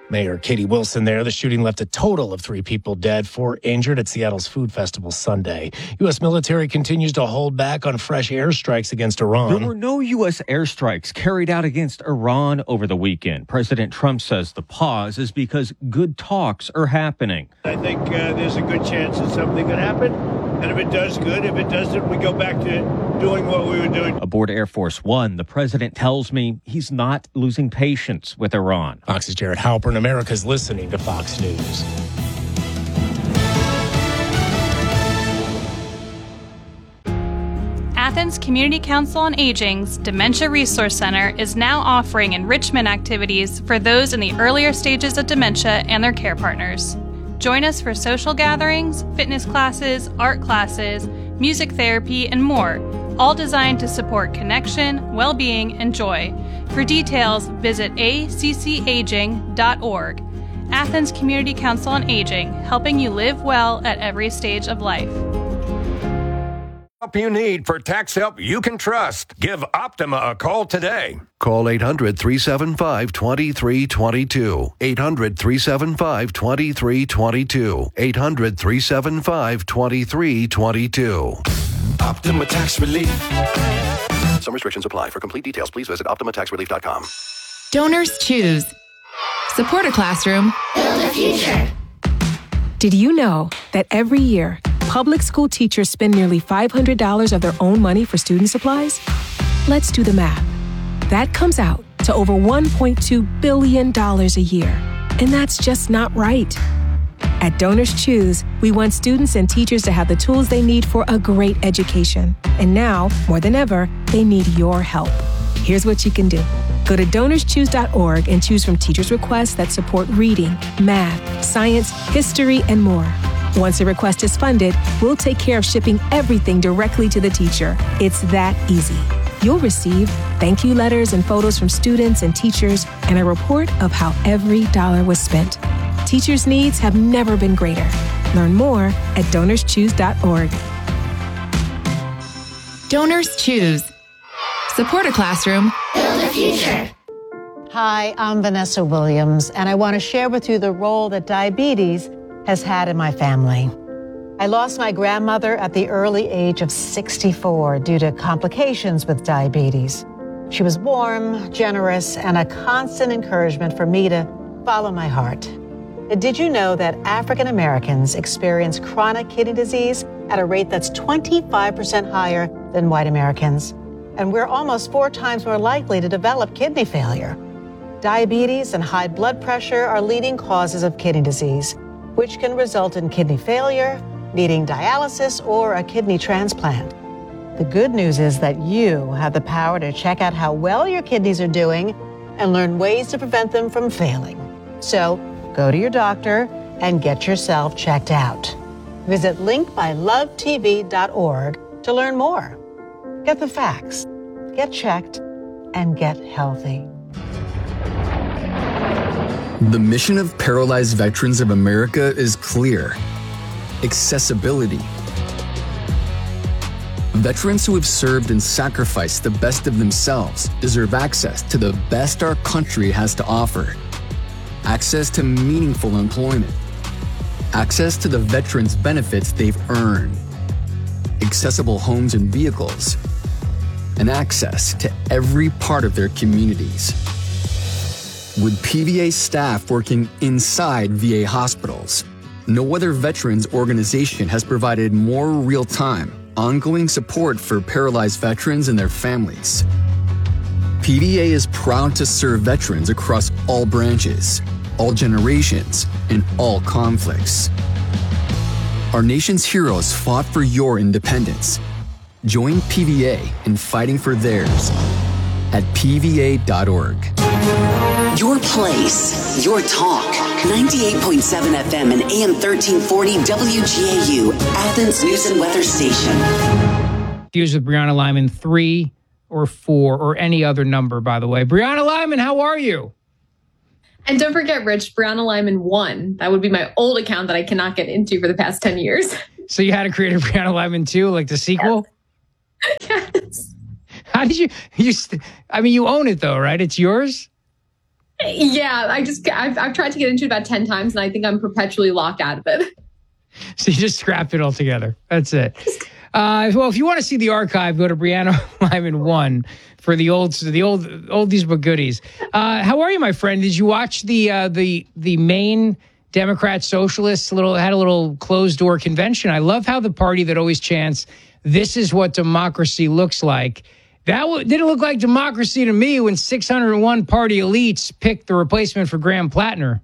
Mayor Katie Wilson there. The shooting left a total of 3 people dead, 4 injured at Seattle's Food Festival Sunday. U.S. military continues to hold back on fresh airstrikes against Iran. There were no U.S. airstrikes carried out against Iran over the weekend. President Trump says the pause is because good talks are happening. I think there's a good chance that something could happen. And if it does, good. If it doesn't, we go back to doing what we were doing. Aboard Air Force One, the president tells me he's not losing patience with Iran. Fox's Jared Halpern. America's listening to Fox News. Athens Community Council on Aging's Dementia Resource Center is now offering enrichment activities for those in the earlier stages of dementia and their care partners. Join us for social gatherings, fitness classes, art classes, music therapy, and more, all designed to support connection, well-being, and joy. For details, visit accaging.org. Athens Community Council on Aging, helping you live well at every stage of life. Help you need for tax help you can trust. Give Optima a call today. Call 800-375-2322. 800-375-2322. 800-375-2322. Optima Tax Relief. Some restrictions apply. For complete details, please visit OptimaTaxRelief.com. Donors choose. Support a classroom. Build a future. Did you know that every year, public school teachers spend nearly $500 of their own money for student supplies? Let's do the math. That comes out to over $1.2 billion a year. And that's just not right. At Donors Choose, we want students and teachers to have the tools they need for a great education. And now, more than ever, they need your help. Here's what you can do. Go to DonorsChoose.org and choose from teachers' requests that support reading, math, science, history, and more. Once a request is funded, we'll take care of shipping everything directly to the teacher. It's that easy. You'll receive thank you letters and photos from students and teachers and a report of how every dollar was spent. Teachers' needs have never been greater. Learn more at DonorsChoose.org. Donors choose. Support a classroom. Build a future. Hi, I'm Vanessa Williams, and I want to share with you the role that diabetes has had in my family. I lost my grandmother at the early age of 64 due to complications with diabetes. She was warm, generous, and a constant encouragement for me to follow my heart. Did you know that African Americans experience chronic kidney disease at a rate that's 25% higher than white Americans? And we're almost 4 times more likely to develop kidney failure. Diabetes and high blood pressure are leading causes of kidney disease, which can result in kidney failure, needing dialysis, or a kidney transplant. The good news is that you have the power to check out how well your kidneys are doing and learn ways to prevent them from failing. So go to your doctor and get yourself checked out. Visit linkmylovetv.org to learn more. Get the facts, get checked, and get healthy. The mission of Paralyzed Veterans of America is clear: accessibility. Veterans who have served and sacrificed the best of themselves deserve access to the best our country has to offer. Access to meaningful employment. Access to the veterans' benefits they've earned. Accessible homes and vehicles. And access to every part of their communities. With PVA staff working inside VA hospitals, no other veterans organization has provided more real-time, ongoing support for paralyzed veterans and their families. PVA is proud to serve veterans across all branches, all generations, and all conflicts. Our nation's heroes fought for your independence. Join PVA in fighting for theirs at pva.org. Your place, your talk. 98.7 FM and AM 1340 WGAU, Athens News and Weather Station. Use with Brianna Lyman 3 or 4 or any other number, by the way. Brianna Lyman, how are you? And don't forget, Rich, Brianna Lyman 1. That would be my old account that I cannot get into for the past 10 years. So you had to create a Brianna Lyman 2, like the sequel? Yes. How did you I mean, you own it though, right? It's yours? Yeah, I've tried to get into it about 10 times, and I think I'm perpetually locked out of it. So you just scrapped it all together. That's it. Well, if you want to see the archive, go to Brianna Lyman 1 for the oldies but goodies. How are you, my friend? Did you watch the Maine Democrat Socialists had a little closed door convention? I love how the party that always chants, "This is what democracy looks like." That didn't look like democracy to me when 601 party elites picked the replacement for Graham Plattner.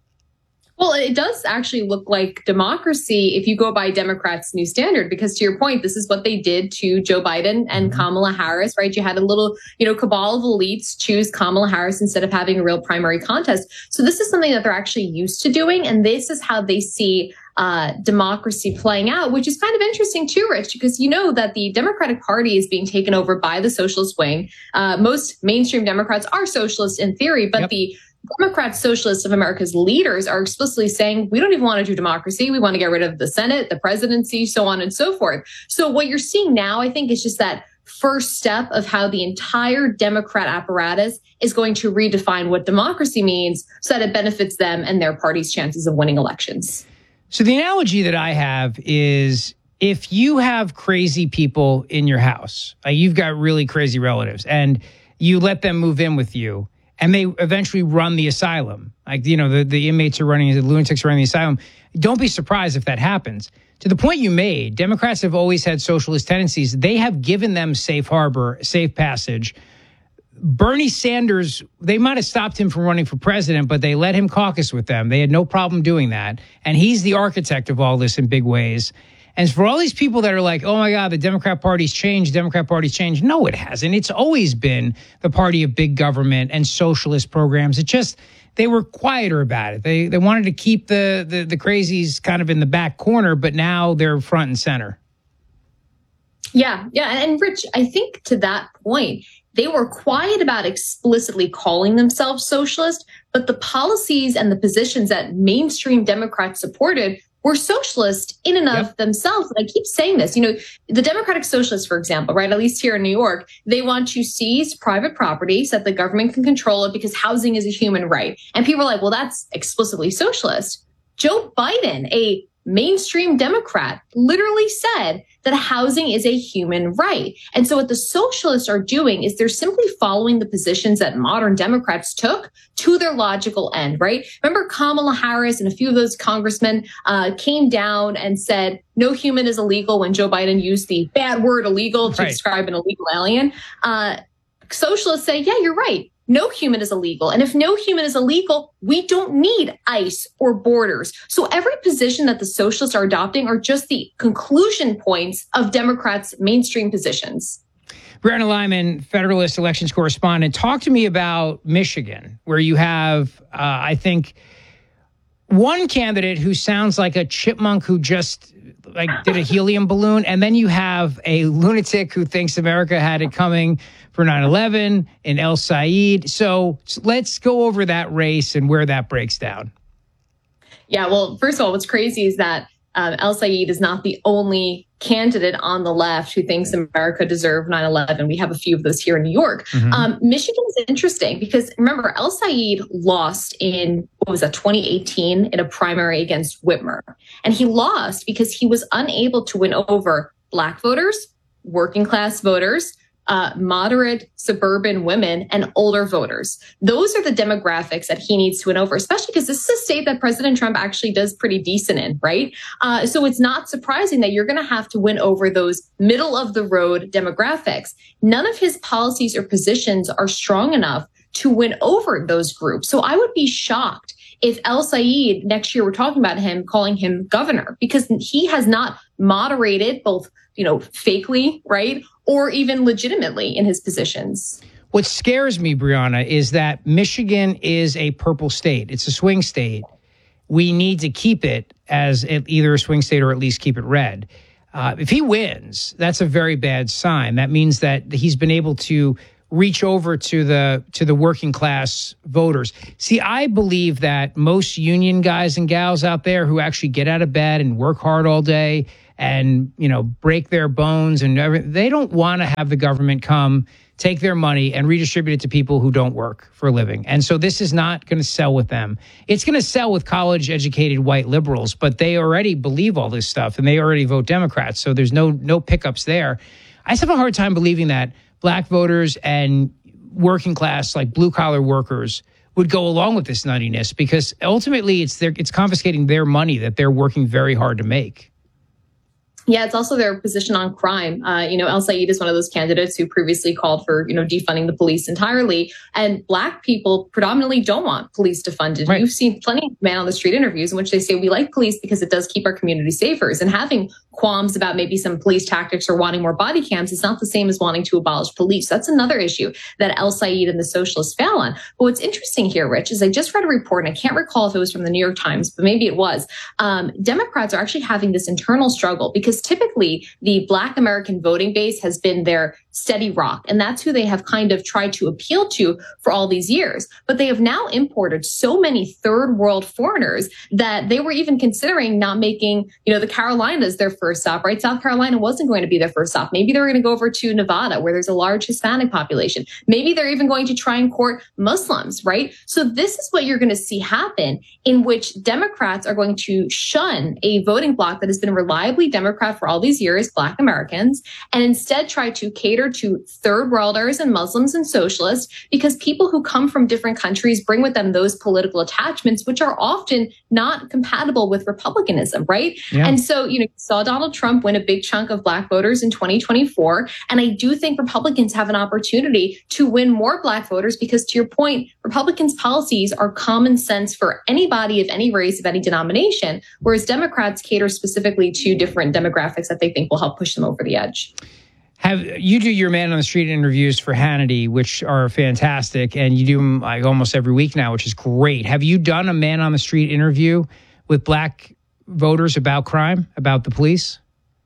Well, it does actually look like democracy if you go by Democrats' new standard, because to your point, this is what they did to Joe Biden and Kamala Harris, right? You had a little, cabal of elites choose Kamala Harris instead of having a real primary contest. So this is something that they're actually used to doing. And this is how they see democracy playing out, which is kind of interesting too, Rich, because you know that the Democratic Party is being taken over by the socialist wing. Most mainstream Democrats are socialist in theory, but the Democrat Socialists of America's leaders are explicitly saying, we don't even want to do democracy. We want to get rid of the Senate, the presidency, so on and so forth. So what you're seeing now, I think, is just that first step of how the entire Democrat apparatus is going to redefine what democracy means so that it benefits them and their party's chances of winning elections. So the analogy that I have is if you have crazy people in your house, you've got really crazy relatives, and you let them move in with you, and they eventually run the asylum. The inmates are running, the lunatics are running the asylum. Don't be surprised if that happens. To the point you made, Democrats have always had socialist tendencies. They have given them safe harbor, safe passage. Bernie Sanders, they might have stopped him from running for president, but they let him caucus with them. They had no problem doing that. And he's the architect of all this in big ways. And for all these people that are like, oh, my God, the Democrat Party's changed. No, it hasn't. It's always been the party of big government and socialist programs. They were quieter about it. They wanted to keep the crazies kind of in the back corner, but now they're front and center. Yeah. And Rich, I think to that point, they were quiet about explicitly calling themselves socialist, but the policies and the positions that mainstream Democrats supported were socialist in and of themselves. And I keep saying this, the Democratic Socialists, for example, right, at least here in New York, they want to seize private property so that the government can control it because housing is a human right. And people are like, well, that's explicitly socialist. Joe Biden, a mainstream Democrat, literally said that housing is a human right. And so what the socialists are doing is they're simply following the positions that modern Democrats took to their logical end, right? Remember Kamala Harris and a few of those congressmen came down and said, no human is illegal when Joe Biden used the bad word illegal to describe an illegal alien. Socialists say, yeah, you're right. No human is illegal. And if no human is illegal, we don't need ICE or borders. So every position that the socialists are adopting are just the conclusion points of Democrats' mainstream positions. Brianna Lyman, Federalist elections correspondent, talk to me about Michigan, where you have, I think, one candidate who sounds like a chipmunk who just did a helium balloon. And then you have a lunatic who thinks America had it coming for 9/11 in El Said. So let's go over that race and where that breaks down. Yeah, well, first of all, what's crazy is that El Said is not the only candidate on the left who thinks America deserved 9/11. We have a few of those here in New York. Michigan is interesting because remember, El Said lost in, 2018 in a primary against Whitmer. And he lost because he was unable to win over Black voters, working class voters, moderate suburban women, and older voters. Those are the demographics that he needs to win over, especially because this is a state that President Trump actually does pretty decent in, right? So it's not surprising that you're going to have to win over those middle of the road demographics. None of his policies or positions are strong enough to win over those groups. So I would be shocked if El Said next year, we're talking about him, calling him governor, because he has not moderated both, fakely, right, or even legitimately in his positions. What scares me, Brianna, is that Michigan is a purple state. It's a swing state. We need to keep it as either a swing state or at least keep it red. If he wins, that's a very bad sign. That means that he's been able to reach over to the working class voters. See, I believe that most union guys and gals out there who actually get out of bed and work hard all day and, break their bones and everything. They don't want to have the government come take their money and redistribute it to people who don't work for a living. And so this is not going to sell with them. It's going to sell with college-educated white liberals, but they already believe all this stuff and they already vote Democrats. So there's no pickups there. I just have a hard time believing that black voters and working class, like blue-collar workers, would go along with this nuttiness, because ultimately it's confiscating their money that they're working very hard to make. Yeah, it's also their position on crime. El Said is one of those candidates who previously called for, defunding the police entirely. And Black people predominantly don't want police defunded. Right. You've seen plenty of man on the street interviews in which they say we like police because it does keep our community safer. And having qualms about maybe some police tactics or wanting more body cams is not the same as wanting to abolish police. That's another issue that El Said and the socialists fail on. But what's interesting here, Rich, is I just read a report, and I can't recall if it was from the New York Times, but maybe it was. Democrats are actually having this internal struggle because typically the Black American voting base has been their steady rock, and that's who they have kind of tried to appeal to for all these years. But they have now imported so many third world foreigners that they were even considering not making, the Carolinas their first stop, right? South Carolina wasn't going to be their first stop. Maybe they're going to go over to Nevada, where there's a large Hispanic population. Maybe they're even going to try and court Muslims, right? So this is what you're going to see happen, in which Democrats are going to shun a voting bloc that has been reliably Democrat for all these years, Black Americans, and instead try to cater to third worlders and Muslims and socialists, because people who come from different countries bring with them those political attachments, which are often not compatible with republicanism, right? Yeah. And so, you saw Donald Trump win a big chunk of Black voters in 2024. And I do think Republicans have an opportunity to win more Black voters because, to your point, Republicans' policies are common sense for anybody of any race, of any denomination, whereas Democrats cater specifically to different demographics that they think will help push them over the edge. You do your man on the street interviews for Hannity, which are fantastic, and you do them like almost every week now, which is great. Have you done a man on the street interview with Black voters about crime, about the police?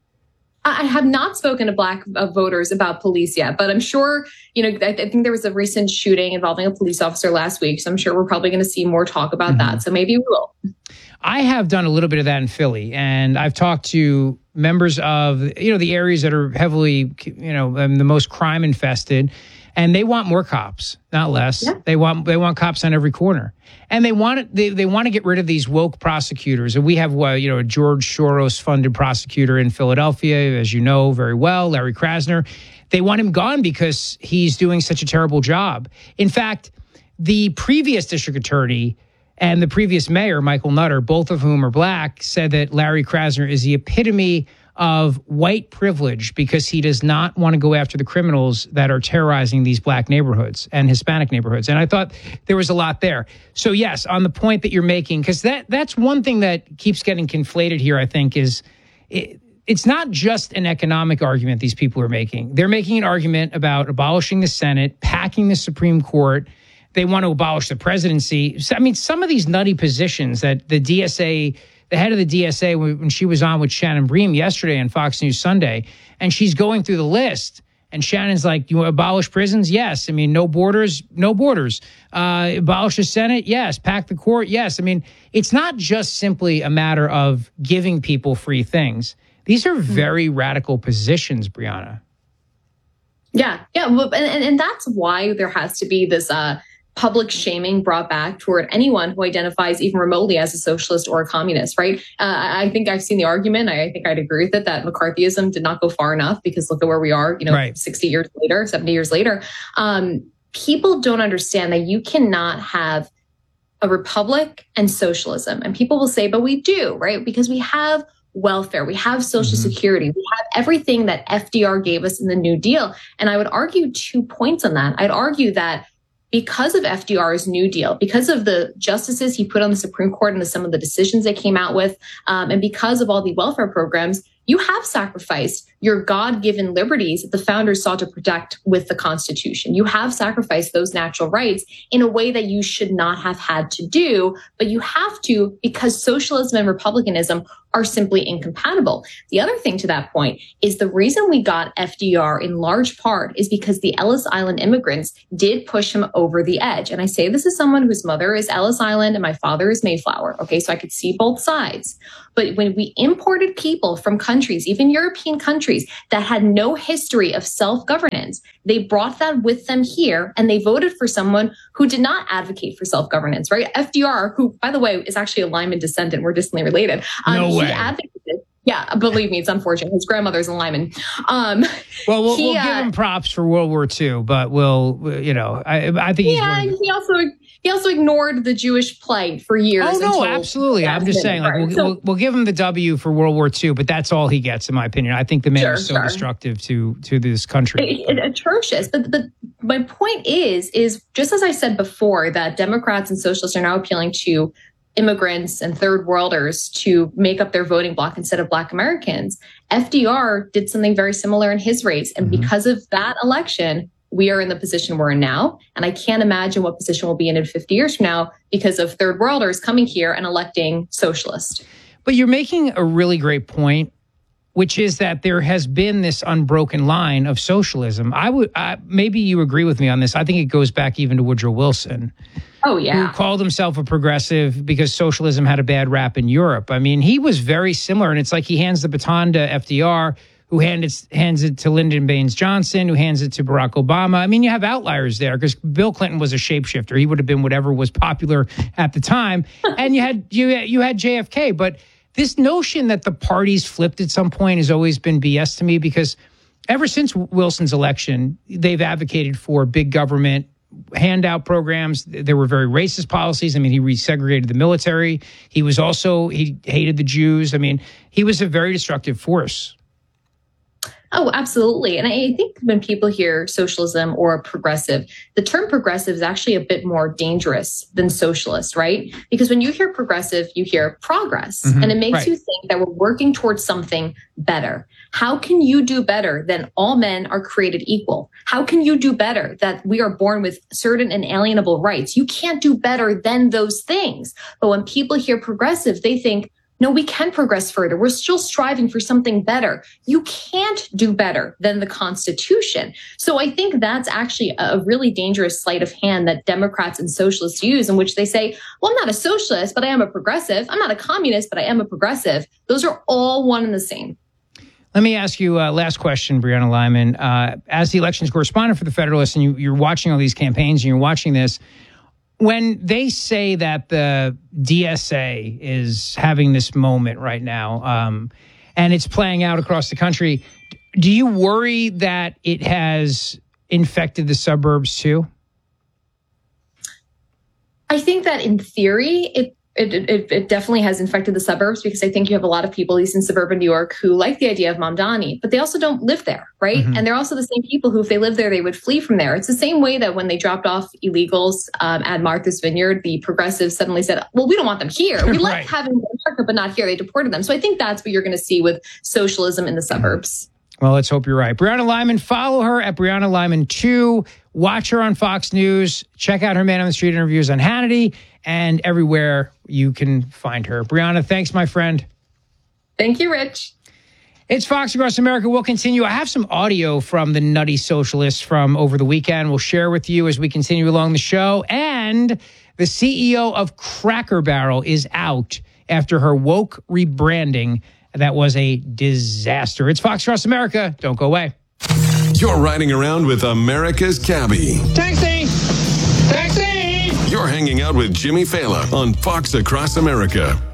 I have not spoken to Black voters about police yet, but I'm sure, I think there was a recent shooting involving a police officer last week, so I'm sure we're probably going to see more talk about that. So maybe we will. I have done a little bit of that in Philly, and I've talked to members of, the areas that are heavily, the most crime infested, and they want more cops, not less. Yeah. They want cops on every corner, and they want to get rid of these woke prosecutors. And we have, a George Soros funded prosecutor in Philadelphia, as you know very well, Larry Krasner. They want him gone because he's doing such a terrible job. In fact, the previous district attorney and the previous mayor, Michael Nutter, both of whom are Black, said that Larry Krasner is the epitome of white privilege because he does not want to go after the criminals that are terrorizing these Black neighborhoods and Hispanic neighborhoods. And I thought there was a lot there. So yes, on the point that you're making, because that's one thing that keeps getting conflated here, I think, is it's not just an economic argument these people are making. They're making an argument about abolishing the Senate, packing the Supreme Court. They want to abolish the presidency. So, some of these nutty positions that the DSA, the head of the DSA, when she was on with Shannon Bream yesterday on Fox News Sunday, and she's going through the list, and Shannon's like, you want to abolish prisons? Yes. No borders, no borders. Abolish the Senate? Yes. Pack the court? Yes. It's not just simply a matter of giving people free things. These are very radical positions, Brianna. Yeah. Well, and that's why there has to be this public shaming brought back toward anyone who identifies even remotely as a socialist or a communist, right? I think I've seen the argument. I think I'd agree with it that McCarthyism did not go far enough, because look at where we are, right. 60 years later, 70 years later. People don't understand that you cannot have a republic and socialism. And people will say, but we do, right? Because we have welfare, we have Social Security, we have everything that FDR gave us in the New Deal. And I would argue 2 points on that. I'd argue that because of FDR's New Deal, because of the justices he put on the Supreme Court and some of the decisions they came out with, and because of all the welfare programs, you have sacrificed your God-given liberties that the founders sought to protect with the Constitution. You have sacrificed those natural rights in a way that you should not have had to do, but you have to because socialism and republicanism are simply incompatible. The other thing to that point is the reason we got FDR in large part is because the Ellis Island immigrants did push him over the edge. And I say this as someone whose mother is Ellis Island and my father is Mayflower. Okay, so I could see both sides. But when we imported people from countries, even European countries, that had no history of self-governance, they brought that with them here and they voted for someone who did not advocate for self-governance, right? FDR, who, by the way, is actually a Lyman descendant. We're distantly related. No way. He advocated. Yeah, believe me, it's unfortunate. His grandmother's a Lyman. Well, we'll give him props for World War II, but I think he also ignored the Jewish plight for years. Oh, no, absolutely. I'm just saying, we'll give him the W for World War II, but that's all he gets, in my opinion. I think the man is so destructive to this country. Atrocious. But my point is just as I said before, that Democrats and socialists are now appealing to immigrants and third worlders to make up their voting bloc instead of Black Americans. FDR did something very similar in his race. And because of that election, we are in the position we're in now. And I can't imagine what position we'll be in 50 years from now because of third worlders coming here and electing socialists. But you're making a really great point, which is that there has been this unbroken line of socialism. Maybe you agree with me on this. I think it goes back even to Woodrow Wilson. Oh, yeah. Who called himself a progressive because socialism had a bad rap in Europe. I mean, he was very similar. And it's like he hands the baton to FDR, who hands it to Lyndon Baines Johnson, who hands it to Barack Obama. I mean, you have outliers there because Bill Clinton was a shapeshifter. He would have been whatever was popular at the time. And you had JFK. But this notion that the parties flipped at some point has always been BS to me because ever since Wilson's election, they've advocated for big government, handout programs. There were very racist policies. I mean, he resegregated the military. He hated the Jews. I mean, he was a very destructive force. Oh, absolutely. And I think when people hear socialism or progressive, the term progressive is actually a bit more dangerous than socialist, right? Because when you hear progressive, you hear progress. And it makes you think that we're working towards something better. How can you do better than all men are created equal? How can you do better that we are born with certain inalienable rights? You can't do better than those things. But when people hear progressive, they think, no, we can progress further. We're still striving for something better. You can't do better than the Constitution. So I think that's actually a really dangerous sleight of hand that Democrats and socialists use, in which they say, well, I'm not a socialist, but I am a progressive. I'm not a communist, but I am a progressive. Those are all one and the same. Let me ask you last question, Brianna Lyman. As the elections correspondent for the Federalist, and you're watching all these campaigns and you're watching this, when they say that the DSA is having this moment right now, and it's playing out across the country, do you worry that it has infected the suburbs too? I think that in theory, it definitely has infected the suburbs, because I think you have a lot of people, at least in suburban New York, who like the idea of Mamdani, but they also don't live there, right? And they're also the same people who, if they lived there, they would flee from there. It's the same way that when they dropped off illegals at Martha's Vineyard, the progressives suddenly said, well, we don't want them here. We like having them in America, but not here. They deported them. So I think that's what you're going to see with socialism in the suburbs. Well, let's hope you're right. Brianna Lyman, follow her at Brianna Lyman 2. Watch her on Fox News. Check out her Man on the Street interviews on Hannity and everywhere you can find her. Brianna, thanks, my friend. Thank you, Rich. It's Fox Across America. We'll continue. I have some audio from the Nutty Socialists from over the weekend. We'll share with you as we continue along the show. And the CEO of Cracker Barrel is out after her woke rebranding. That was a disaster. It's Fox Across America. Don't go away. You're riding around with America's Cabbie. Taxi! Taxi! You're hanging out with Jimmy Fallon on Fox Across America.